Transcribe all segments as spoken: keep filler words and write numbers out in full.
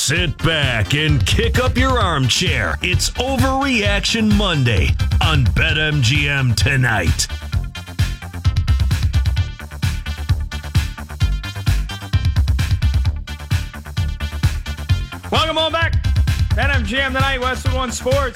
Sit back and kick up your armchair. It's Overreaction Monday on BetMGM tonight. Welcome on back. BetMGM tonight, Westwood One Sports.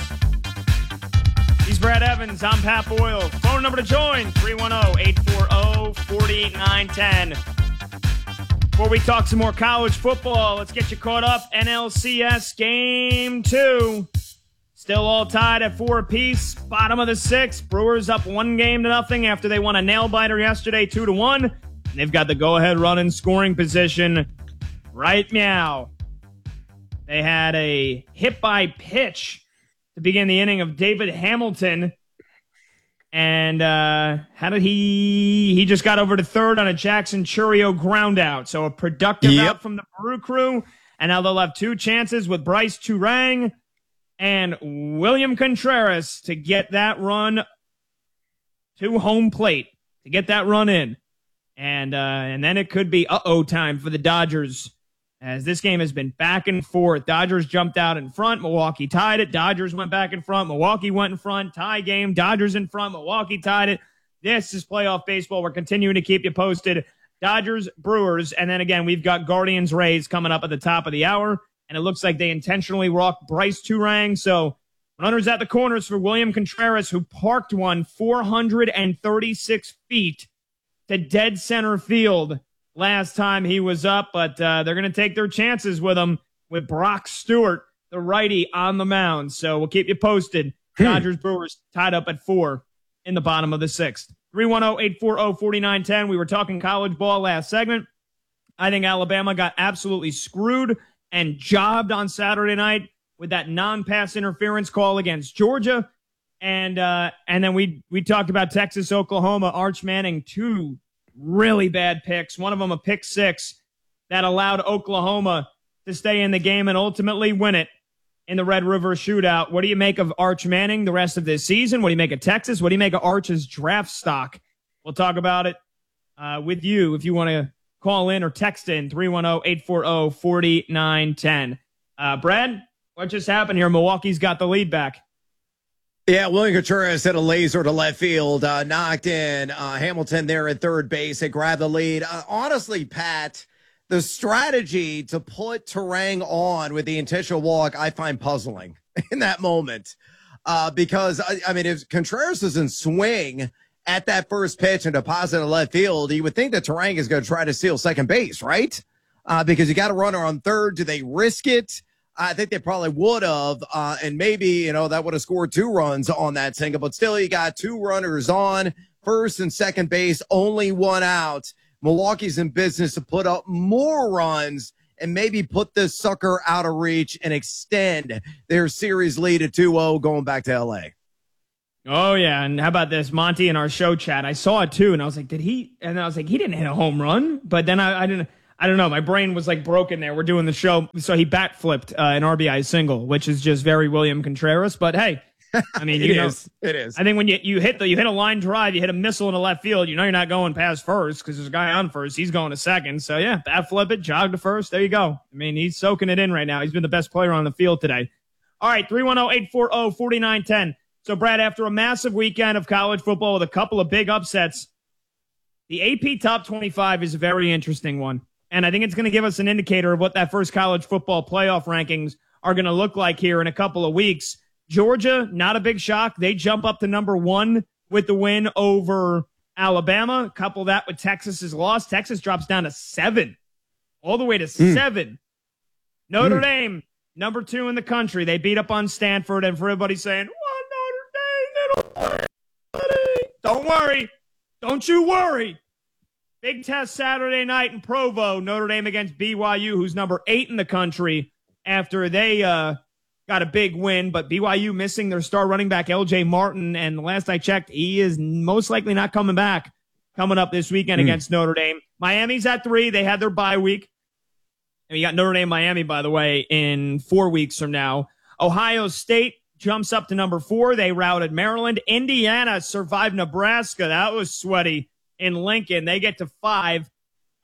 He's Brad Evans. I'm Pat Boyle. Phone number to join, three one zero, eight four zero, four nine one zero. Before we talk some more college football, let's get you caught up. N L C S Game two. Still all tied at four apiece. Bottom of the sixth. Brewers up one game to nothing after they won a nail-biter yesterday, two to one. And they've got the go-ahead run in scoring position right meow. They had a hit-by-pitch to begin the inning of David Hamilton. And uh, how did he... He just got over to third on a Jackson Chourio ground out. So a productive Yep. out from the Brew Crew. And now they'll have two chances with Bryce Turang and William Contreras to get that run to home plate, to get that run in. And, uh, and then it could be uh-oh time for the Dodgers, as this game has been back and forth. Dodgers jumped out in front. Milwaukee tied it. Dodgers went back in front. Milwaukee went in front. Tie game. Dodgers in front. Milwaukee tied it. This is playoff baseball. We're continuing to keep you posted. Dodgers, Brewers, and then again, we've got Guardians, Rays coming up at the top of the hour, and it looks like they intentionally walked Bryce Turang. So runners at the corners for William Contreras, who parked one four hundred thirty-six feet to dead center field last time he was up, but uh, they're going to take their chances with him with Brock Stewart, the righty, on the mound. So we'll keep you posted. Hmm. Dodgers, Brewers tied up at four in the bottom of the sixth. three one zero, eight four zero, four nine one zero. We were talking college ball last segment. I think Alabama got absolutely screwed and jobbed on Saturday night with that non-pass interference call against Georgia. And uh, and then we we talked about Texas, Oklahoma, Arch Manning, two really bad picks. One of them a pick six that allowed Oklahoma to stay in the game and ultimately win it in the Red River Shootout. What do you make of Arch Manning the rest of this season? What do you make of Texas? What do you make of Arch's draft stock? We'll talk about it uh, with you if you want to call in or text in three one zero, eight four zero, four nine one zero. Uh, Brad, what just happened here? Milwaukee's got the lead back. Yeah, William Contreras hit a laser to left field, uh, knocked in. Uh, Hamilton there at third base. They grabbed the lead. Uh, honestly, Pat, the strategy to put Turang on with the intentional walk, I find puzzling in that moment. Uh, because, I, I mean, if Contreras doesn't swing at that first pitch and deposit in left field, you would think that Turang is going to try to steal second base, right? Uh, because you got a runner on third. Do they risk it? I think they probably would have, uh, and maybe, you know, that would have scored two runs on that single. But still, you got two runners on first and second base, only one out. Milwaukee's in business to put up more runs and maybe put this sucker out of reach and extend their series lead to two oh going back to L A. Oh, yeah, and how about this? Monty in our show chat, I saw it too, and I was like, did he? And I was like, he didn't hit a home run. But then I, I didn't. I don't know. My brain was like broken there. We're doing the show. So he bat flipped uh, an R B I single, which is just very William Contreras. But hey, I mean, it you know, is. It is. I think when you, you hit the, you hit a line drive, you hit a missile in the left field, you know, you're not going past first because there's a guy on first. He's going to second. So yeah, bat flip it, jog to first. There you go. I mean, he's soaking it in right now. He's been the best player on the field today. All right. three one zero, eight four zero, four nine one zero. So Brad, after a massive weekend of college football with a couple of big upsets, the A P Top twenty-five is a very interesting one. And I think it's going to give us an indicator of what that first college football playoff rankings are going to look like here in a couple of weeks. Georgia, not a big shock. They jump up to number one with the win over Alabama. Couple that with Texas's loss. Texas drops down to seven, all the way to mm. seven. Notre mm. Dame, number two in the country. They beat up on Stanford, and for everybody saying, what, Notre Dame? They don't play. Don't worry. Don't you worry. Big test Saturday night in Provo. Notre Dame against B Y U, who's number eight in the country after they uh, got a big win. But B Y U missing their star running back, L J Martin. And last I checked, he is most likely not coming back coming up this weekend mm. against Notre Dame. Miami's at three. They had their bye week. And you got Notre Dame, Miami, by the way, in four weeks from now. Ohio State jumps up to number four. They routed Maryland. Indiana survived Nebraska. That was sweaty. In Lincoln, they get to five.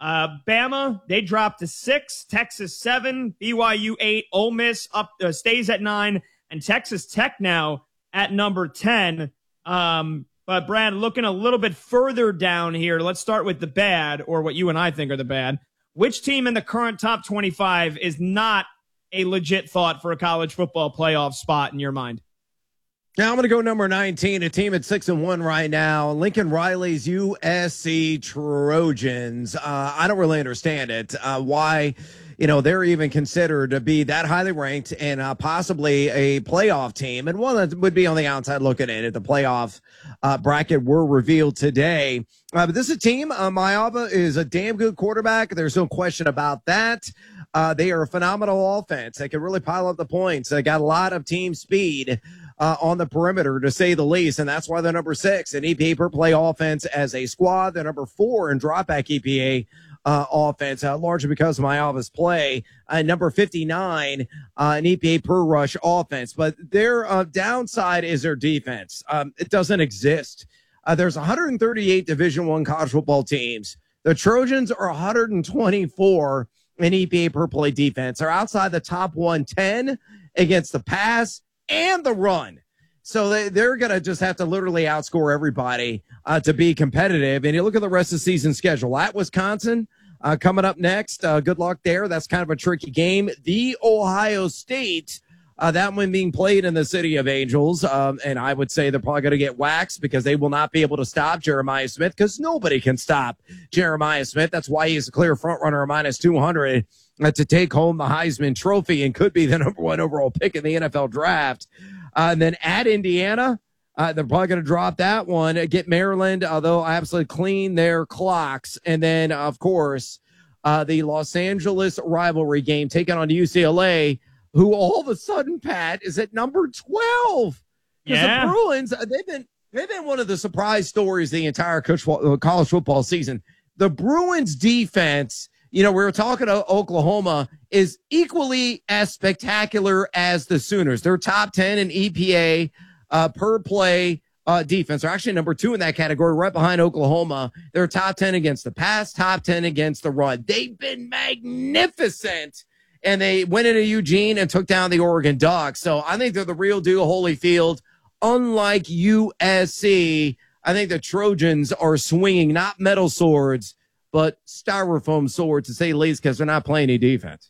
Uh, Bama, they dropped to six, Texas seven, B Y U eight, Ole Miss up uh, stays at nine, and Texas Tech now at number ten. Um, but Brad, looking a little bit further down here, let's start with the bad, or what you and I think are the bad. Which team in the current top twenty-five is not a legit thought for a college football playoff spot in your mind? Now I'm going to go number nineteen, a team at six and one right now. Lincoln Riley's U S C Trojans. Uh, I don't really understand it. Uh, why, you know, they're even considered to be that highly ranked and uh, possibly a playoff team, and one that would be on the outside looking in at the playoff uh, bracket were revealed today. Uh, but this is a team. Uh, Maiava is a damn good quarterback. There's no question about that. Uh, they are a phenomenal offense. They can really pile up the points. They got a lot of team speed uh, on the perimeter, to say the least, and that's why they're number six in E P A per play offense as a squad. They're number four in dropback E P A uh, offense, uh, largely because of Maiava's play. Uh, number fifty-nine uh, in E P A per rush offense. But their uh, downside is their defense. Um, it doesn't exist. Uh, there's one hundred thirty-eight Division One college football teams. The Trojans are one hundred twenty-four in E P A per play defense. They're outside the top one ten against the pass and the run. So they, they're going to just have to literally outscore everybody uh, to be competitive. And you look at the rest of the season schedule. At Wisconsin, uh, coming up next. Uh, good luck there. That's kind of a tricky game. The Ohio State, uh, that one being played in the City of Angels. Um, and I would say they're probably going to get waxed because they will not be able to stop Jeremiah Smith, because nobody can stop Jeremiah Smith. That's why he's a clear front runner, minus two hundred. Uh, to take home the Heisman Trophy and could be the number one overall pick in the N F L draft. Uh, and then at Indiana, uh, they're probably going to drop that one. Uh, get Maryland, although absolutely clean their clocks. And then, of course, uh, the Los Angeles rivalry game taking on U C L A, who all of a sudden, Pat, is at number twelve. Because yeah. the Bruins, uh, they've been they've been one of the surprise stories the entire college football season. The Bruins defense, you know, we were talking to Oklahoma, is equally as spectacular as the Sooners. They're top ten in E P A uh, per play uh, defense. They're actually number two in that category, right behind Oklahoma. They're top ten against the pass, top ten against the run. They've been magnificent, and they went into Eugene and took down the Oregon Ducks. So I think they're the real deal, Holyfield. Unlike U S C, I think the Trojans are swinging not metal swords, but styrofoam swords, to say the least, because they're not playing any defense.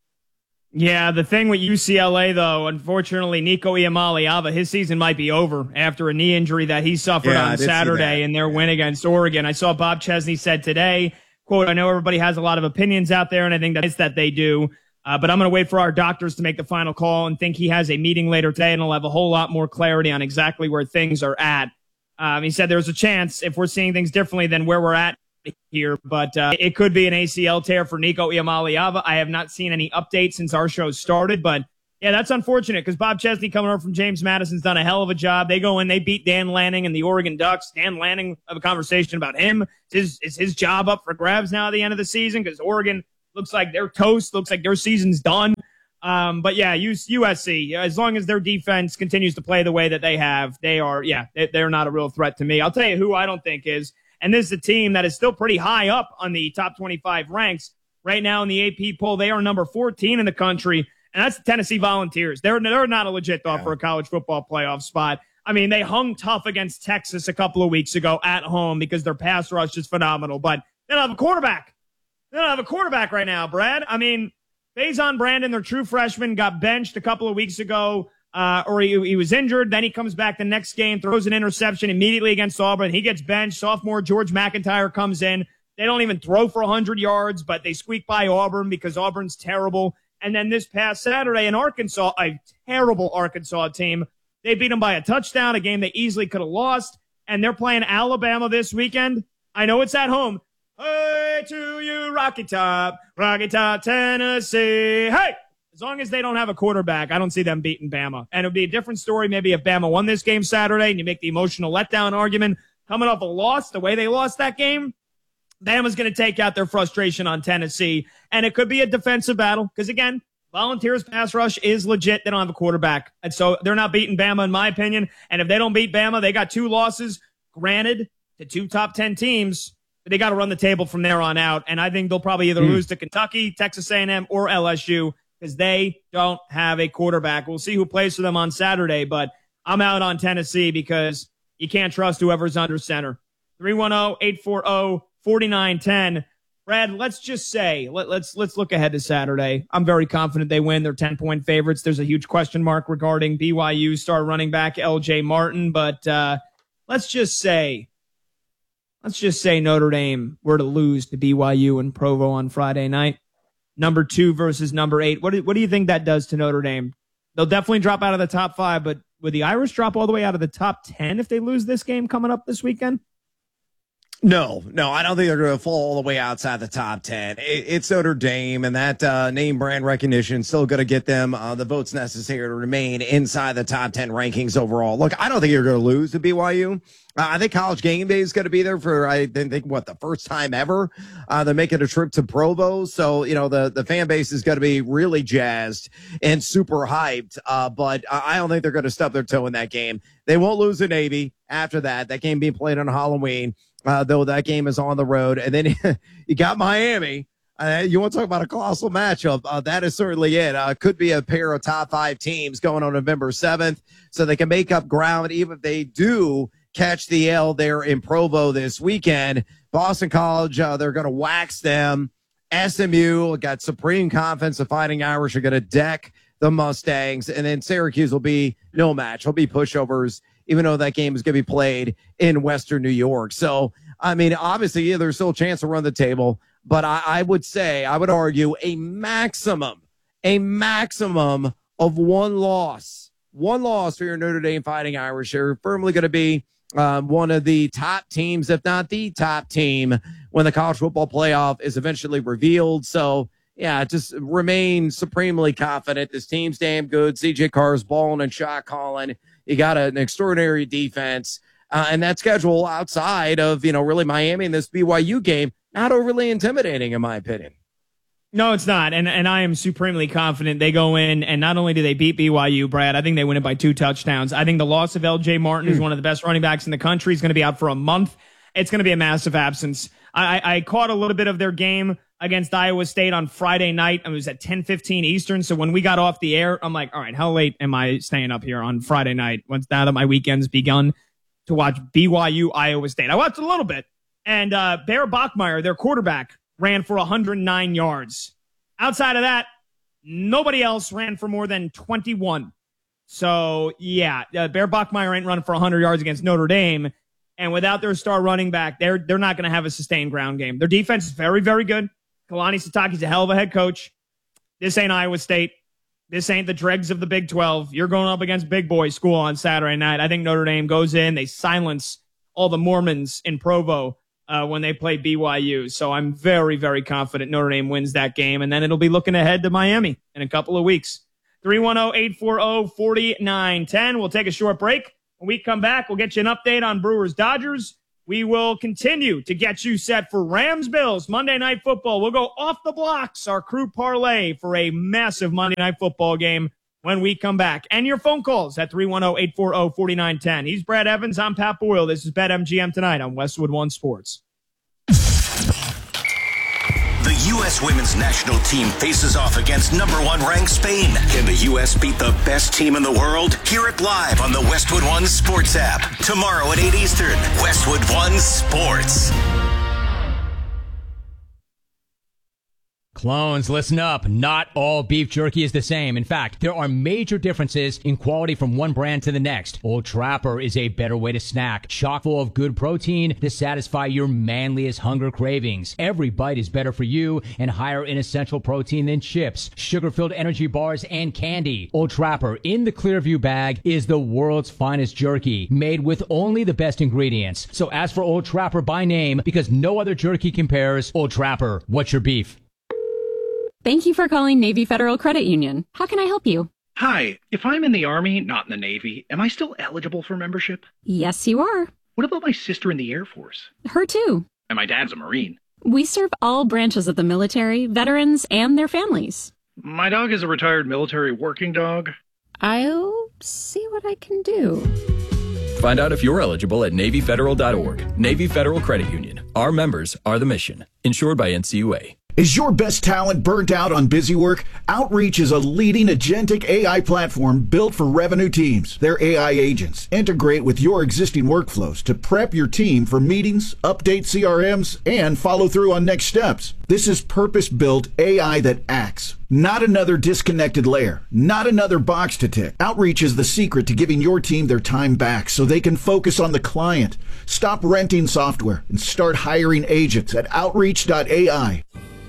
Yeah, the thing with U C L A, though, unfortunately, Nico Iamaleava, his season might be over after a knee injury that he suffered yeah, on Saturday in their yeah. win against Oregon. I saw Bob Chesney said today, quote, I know everybody has a lot of opinions out there, and I think that is that they do, uh, but I'm going to wait for our doctors to make the final call and think he has a meeting later today, and he'll have a whole lot more clarity on exactly where things are at. Um, he said there's a chance, if we're seeing things differently than where we're at here, but uh, it could be an A C L tear for Nico Iamaleava. I have not seen any updates since our show started, but yeah, that's unfortunate because Bob Chesney coming over from James Madison's done a hell of a job. They go in, they beat Dan Lanning and the Oregon Ducks. Dan Lanning, have a conversation about him. Is his, is his job up for grabs now at the end of the season? Because Oregon looks like they're toast, looks like their season's done. Um, but yeah, U S C, as long as their defense continues to play the way that they have, they are, yeah, they're not a real threat to me. I'll tell you who I don't think is. And this is a team that is still pretty high up on the top twenty-five ranks right now in the A P poll. They are number fourteen in the country, and that's the Tennessee Volunteers. They're, they're not a legit thought yeah. for a college football playoff spot. I mean, they hung tough against Texas a couple of weeks ago at home because their pass rush is phenomenal, but they don't have a quarterback. They don't have a quarterback right now, Brad. I mean, Faison Brandon, their true freshman, got benched a couple of weeks ago. Uh, or he, he was injured. Then he comes back the next game, throws an interception immediately against Auburn. He gets benched. Sophomore George McIntyre comes in. They don't even throw for one hundred yards, but they squeak by Auburn because Auburn's terrible. And then this past Saturday in Arkansas, a terrible Arkansas team, they beat them by a touchdown, a game they easily could have lost. And they're playing Alabama this weekend. I know it's at home. Hey to you, Rocky Top, Rocky Top, Tennessee. Hey! As long as they don't have a quarterback, I don't see them beating Bama. And it would be a different story maybe if Bama won this game Saturday and you make the emotional letdown argument. Coming off a loss, the way they lost that game, Bama's going to take out their frustration on Tennessee. And it could be a defensive battle because, again, Volunteers pass rush is legit. They don't have a quarterback. And so they're not beating Bama, in my opinion. And if they don't beat Bama, they got two losses, granted, to two top ten teams. But they got to run the table from there on out. And I think they'll probably either mm. lose to Kentucky, Texas A and M, or L S U because they don't have a quarterback. We'll see who plays for them on Saturday, but I'm out on Tennessee because you can't trust whoever's under center. three one zero, eight four zero, four nine one zero. Brad, let's just say, let, let's let's look ahead to Saturday. I'm very confident they win. They're ten-point favorites. There's a huge question mark regarding B Y U star running back L J Martin, but uh, let's just say, let's just say Notre Dame were to lose to B Y U in Provo on Friday night. Number two versus number eight. What do, what do you think that does to Notre Dame? They'll definitely drop out of the top five, but would the Irish drop all the way out of the top ten if they lose this game coming up this weekend? No, no, I don't think they're going to fall all the way outside the top ten. It, it's Notre Dame, and that uh, name brand recognition still going to get them uh, the votes necessary to remain inside the top ten rankings overall. Look, I don't think you're going to lose to B Y U. Uh, I think College Game Day is going to be there for, I think, what, the first time ever. Uh, they're making a trip to Provo. So, you know, the, the fan base is going to be really jazzed and super hyped. Uh, but I don't think they're going to stub their toe in that game. They won't lose to Navy after that. That game being played on Halloween. Uh, though that game is on the road. And then you got Miami. Uh, you want to talk about a colossal matchup? Uh, that is certainly it. Uh, could be a pair of top five teams going on November seventh, so they can make up ground even if they do catch the L there in Provo this weekend. Boston College, uh, they're going to wax them. S M U got supreme confidence. The Fighting Irish are going to deck the Mustangs. And then Syracuse will be no match. Will be pushovers, even though that game is going to be played in Western New York. So, I mean, obviously, yeah, there's still a chance to run the table, but I, I would say, I would argue a maximum, a maximum of one loss, one loss for your Notre Dame Fighting Irish. They're firmly going to be um, one of the top teams, if not the top team, when the college football playoff is eventually revealed. So, yeah, just remain supremely confident. This team's damn good. C J Carr's balling and shot calling. You got an extraordinary defense. Uh, and that schedule outside of, you know, really Miami and this B Y U game, not overly intimidating, in my opinion. No, it's not. And and I am supremely confident they go in, and not only do they beat B Y U, Brad, I think they win it by two touchdowns. I think the loss of L J Martin, mm. who's one of the best running backs in the country, is going to be out for a month. It's going to be a massive absence. I, I caught a little bit of their game against Iowa State on Friday night. It was at ten fifteen Eastern. So when we got off the air, I'm like, all right, how late am I staying up here on Friday night? Once now that my weekend's begun to watch B Y U Iowa State. I watched a little bit. And uh, Bear Bachmeier, their quarterback, ran for one hundred nine yards. Outside of that, nobody else ran for more than twenty-one. So, yeah, uh, Bear Bachmeier ain't running for one hundred yards against Notre Dame. And without their star running back, they're they're not going to have a sustained ground game. Their defense is very, very good. Kalani Sitake's a hell of a head coach. This ain't Iowa State. This ain't the dregs of the Big twelve. You're going up against big boy school on Saturday night. I think Notre Dame goes in. They silence all the Mormons in Provo uh, when they play B Y U. So I'm very, very confident Notre Dame wins that game. And then it'll be looking ahead to Miami in a couple of weeks. three one zero, eight four zero, four nine one zero. We'll take a short break. When we come back, we'll get you an update on Brewers-Dodgers. We will continue to get you set for Rams-Bills Monday Night Football. We'll go off the blocks, our crew parlay for a massive Monday Night Football game when we come back. And your phone calls at three one zero, eight four zero, four nine one zero. He's Brad Evans. I'm Pat Boyle. This is BetMGM Tonight on Westwood One Sports. The U S women's national team faces off against number one ranked Spain. Can the U S beat the best team in the world? Hear it live on the Westwood One Sports app. Tomorrow at eight Eastern. Westwood One Sports. Clones, listen up. Not all beef jerky is the same. In fact, there are major differences in quality from one brand to the next. Old Trapper is a better way to snack, chock full of good protein to satisfy your manliest hunger cravings. Every bite is better for you and higher in essential protein than chips, sugar-filled energy bars, and candy. Old Trapper in the Clearview bag is the world's finest jerky, made with only the best ingredients. So ask for Old Trapper by name because no other jerky compares. Old Trapper, what's your beef? Thank you for calling Navy Federal Credit Union. How can I help you? Hi, if I'm in the Army, not in the Navy, am I still eligible for membership? Yes, you are. What about my sister in the Air Force? Her too. And my dad's a Marine. We serve all branches of the military, veterans, and their families. My dog is a retired military working dog. I'll see what I can do. Find out if you're eligible at Navy Federal dot org. Navy Federal Credit Union. Our members are the mission. Insured by N C U A. Is your best talent burnt out on busy work? Outreach is a leading agentic A I platform built for revenue teams. Their A I agents integrate with your existing workflows to prep your team for meetings, update C R Ms, and follow through on next steps. This is purpose-built A I that acts. Not another disconnected layer. Not another box to tick. Outreach is the secret to giving your team their time back so they can focus on the client. Stop renting software and start hiring agents at outreach dot A I.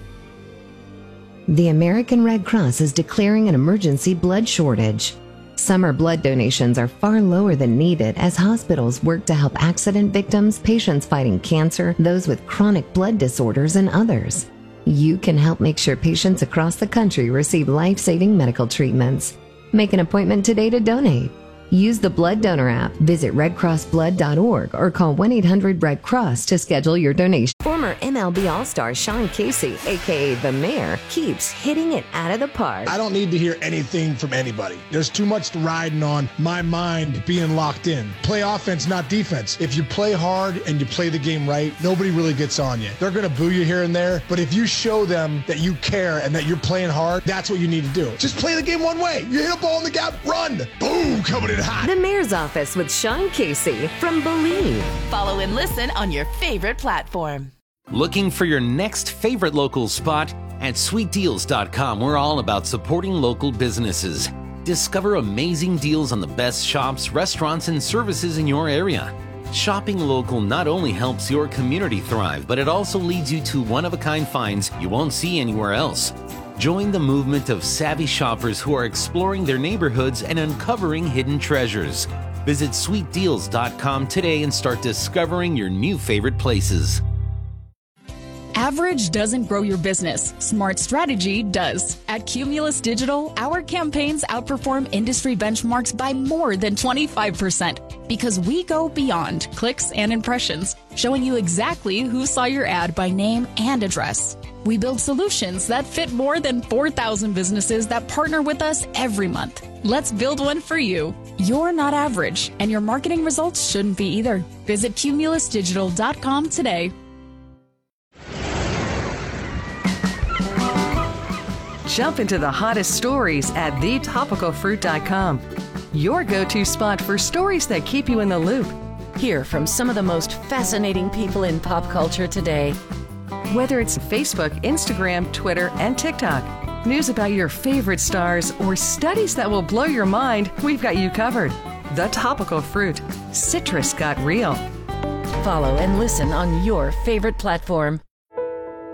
The American Red Cross is declaring an emergency blood shortage. Summer blood donations are far lower than needed as hospitals work to help accident victims, patients fighting cancer, those with chronic blood disorders, and others. You can help make sure patients across the country receive life-saving medical treatments. Make an appointment today to donate. Use the Blood Donor app, visit red cross blood dot org, or call one eight hundred red cross to schedule your donation. Former M L B All-Star Sean Casey, a k a. The Mayor, keeps hitting it out of the park. I don't need to hear anything from anybody. There's too much riding on my mind being locked in. Play offense, not defense. If you play hard and you play the game right, nobody really gets on you. They're going to boo you here and there, but if you show them that you care and that you're playing hard, that's what you need to do. Just play the game one way. You hit a ball in the gap, run. Boom, coming in hot. The Mayor's Office with Sean Casey from Believe. Follow and listen on your favorite platform. Looking for your next favorite local spot? At sweet deals dot com, we're all about supporting local businesses. Discover amazing deals on the best shops, restaurants, and services in your area. Shopping local not only helps your community thrive, but it also leads you to one-of-a-kind finds you won't see anywhere else. Join the movement of savvy shoppers who are exploring their neighborhoods and uncovering hidden treasures. Visit sweet deals dot com today and start discovering your new favorite places. Average doesn't grow your business. Smart strategy does. At Cumulus Digital, our campaigns outperform industry benchmarks by more than twenty-five percent because we go beyond clicks and impressions, showing you exactly who saw your ad by name and address. We build solutions that fit more than four thousand businesses that partner with us every month. Let's build one for you. You're not average, and your marketing results shouldn't be either. Visit cumulus digital dot com today. Jump into the hottest stories at the topical fruit dot com. Your go-to spot for stories that keep you in the loop. Hear from some of the most fascinating people in pop culture today. Whether it's Facebook, Instagram, Twitter, and TikTok, news about your favorite stars, or studies that will blow your mind, we've got you covered. The Topical Fruit. Citrus got real. Follow and listen on your favorite platform.